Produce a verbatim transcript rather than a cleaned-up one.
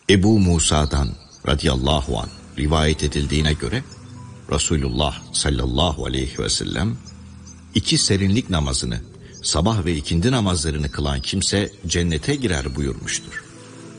Ebu Musa'dan radıyallahu anh rivayet edildiğine göre Resulullah sallallahu aleyhi ve sellem iki serinlik namazını, sabah ve ikindi namazlarını kılan kimse cennete girer buyurmuştur.